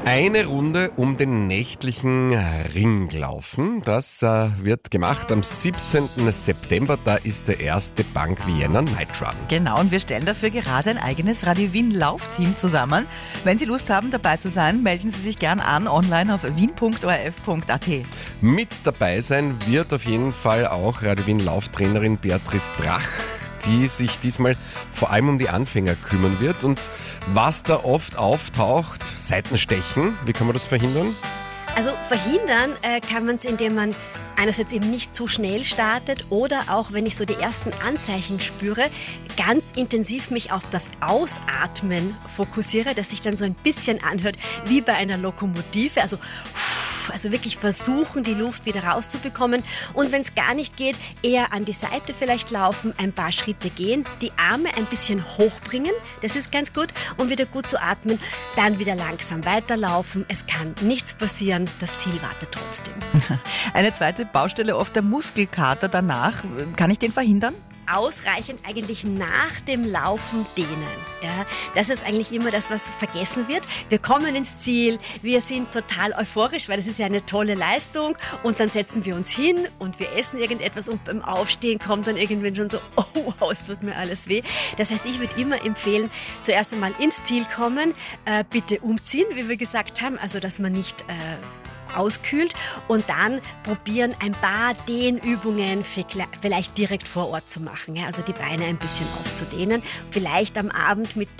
Eine Runde um den nächtlichen Ring laufen. Das wird gemacht am 17. September. Da ist der erste Bank Vienna Night Run. Genau, und wir stellen dafür gerade ein eigenes Radio Wien Laufteam zusammen. Wenn Sie Lust haben, dabei zu sein, melden Sie sich gern an online auf wien.orf.at. Mit dabei sein wird auf jeden Fall auch Radio Wien Lauftrainerin Beatrice Drach, die sich diesmal vor allem um die Anfänger kümmern wird. Und was da oft auftaucht, Seitenstechen, wie kann man das verhindern? Also verhindern kann man es, indem man einerseits eben nicht zu schnell startet oder auch, wenn ich so die ersten Anzeichen spüre, ganz intensiv mich auf das Ausatmen fokussiere, das sich dann so ein bisschen anhört wie bei einer Lokomotive, also wirklich versuchen, die Luft wieder rauszubekommen. Und wenn es gar nicht geht, eher an die Seite vielleicht laufen, ein paar Schritte gehen, die Arme ein bisschen hochbringen, das ist ganz gut, um wieder gut zu atmen, dann wieder langsam weiterlaufen. Es kann nichts passieren, das Ziel wartet trotzdem. Eine zweite Baustelle, oft der Muskelkater danach. Kann ich den verhindern? Ausreichend eigentlich nach dem Laufen dehnen. Ja, das ist eigentlich immer das, was vergessen wird. Wir kommen ins Ziel, wir sind total euphorisch, weil das ist ja eine tolle Leistung, und dann setzen wir uns hin und wir essen irgendetwas und beim Aufstehen kommt dann irgendwann schon so, oh wow, es tut mir alles weh. Das heißt, ich würde immer empfehlen, zuerst einmal ins Ziel kommen, bitte umziehen, wie wir gesagt haben, also dass man nicht auskühlt, und dann probieren, ein paar Dehnübungen vielleicht direkt vor Ort zu machen. Ja? Also die Beine ein bisschen aufzudehnen. Vielleicht am Abend mit